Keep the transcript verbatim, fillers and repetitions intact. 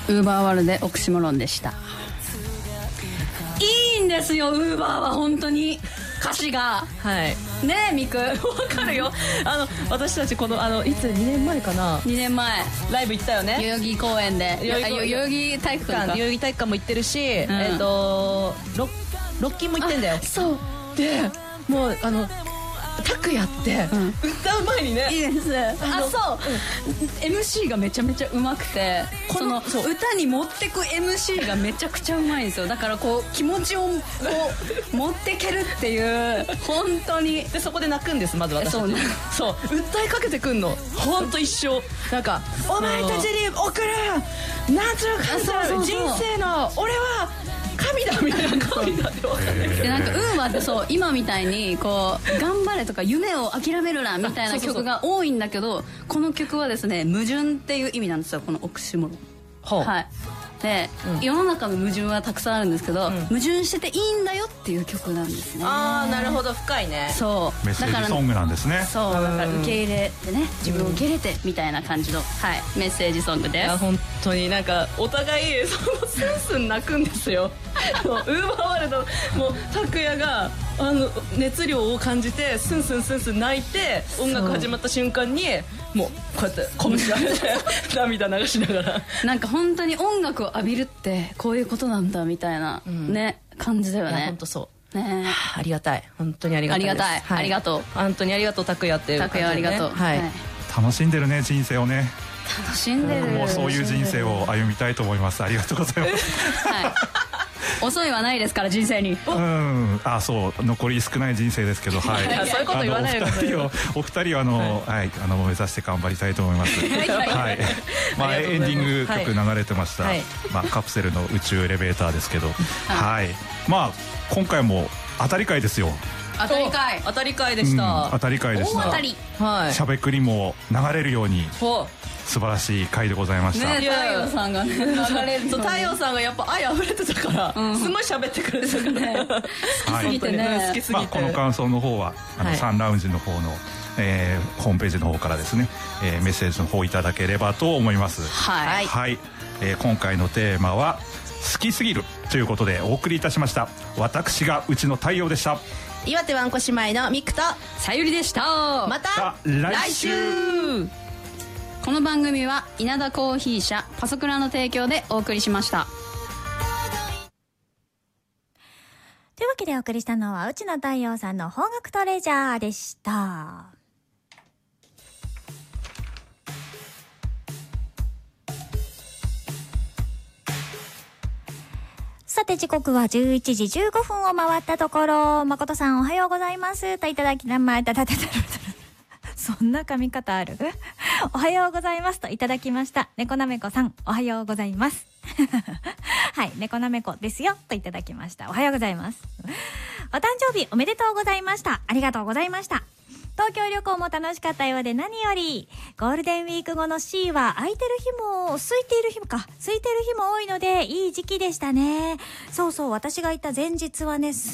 ウーバーワールドでオクシモロンでした。いいんですよウーバーは本当に歌詞が。 はいねえミクわかるよ。あの私たちこのあのいつにねんまえかな、 にねんまえライブ行ったよね、 代々木公園で、 代々木あ代々木体育館か、 代々木体育館も行ってるし、 んえっとロロッキンも行ってんだよ。 そうでもうあの拓也って、うん、歌う前にねいいですあそう、うん、エムシー がめちゃめちゃうまくて、その歌に持ってく エムシー がめちゃくちゃうまいんですよ。だからこう気持ちをこう持ってけるっていう本当に。 でそこで泣くんですまず私。 そうね、 そう訴えかけてくんの本当一生なんかお前たちに送るなんつうか人生の俺は神だみたいな神だって分かんないけど、 でなんかウーバーってそう今みたいにこう頑張れとか夢を諦めるなみたいな曲が多いんだけど、この曲はですね矛盾っていう意味なんですよ、このオクシモロン。はいで、うん、世の中の矛盾はたくさんあるんですけど、うん、矛盾してていいんだよっていう曲なんですね。 ああなるほど、深いね。 そうメッセージソングなんですね。 そうだから受け入れてね、自分を受け入れてみたいな感じの、はい、メッセージソングです。いや本当になんかお互いそのスンスン泣くんですよウーバーワールドもう拓也があの熱量を感じてスンスンスンスン泣いて、音楽始まった瞬間にもうこうやって拳上げて涙流しながらなんか本当に音楽を浴びるってこういうことなんだみたいな、うん、ね感じだよね。 本当そうね、 ありがたい、本当にありがたいです。 ありがたい、はい、ありがとう本当にありがとう拓也っていう、ね、 拓也ありがとう、 はい、はい、 楽しんでるね人生をね。 楽しんでる。 もうそういう人生を歩みたいと思います。ありがとうございます、 はい、遅いはないですから人生に。 うんあそう残り少ない人生ですけど、はい、 いやそういうこと言わないでくださいよ。 お二人はあの、はい、あの目指して頑張りたいと思いますはい、まあエンディング曲流れてました、はい、まあカプセルの宇宙エレベーターですけど、はい、まあ今回も当たり会ですよ。 当たり会当たり会でした、 うん、当たり会でした。 大当たり、 はい、しゃべくりも流れるように素晴らししい回でございました。 ね、太陽さんがね流れる。 そう太陽さんがやっぱ愛溢れてたから、うん、すごい喋ってくれてたから、 好きすぎてね、好きすぎて、 まあ、この感想の方はあの、はい、サンラウンジの方の、えー、ホームページの方からですね、えー、メッセージの方いただければと思います。 はい、 はい、えー、今回のテーマは好きすぎるということでお送りいたしました。私がうちの太陽でした。 岩手わんこ姉妹のミクとさゆりでした。 また来週。 この番組は稲田コーヒー社パソクラの提供でお送りしました。 というわけでお送りしたのはうちの太陽さんの邦楽トレジャーでした。さて時刻はじゅういちじじゅうごふんを回ったところ、誠さんおはようございますといただきまたたたたたそんな髪型あるおはようございますといただきました。猫なめこさんおはようございますはい猫なめこですよといただきました。おはようございます。お誕生日おめでとうございました。ありがとうございました。東京旅行も楽しかったようで何より、ゴールデンウィーク後の C は空いてる日も空いている日もか空いてる日も多いのでいい時期でしたね。そうそう私が行った前日はね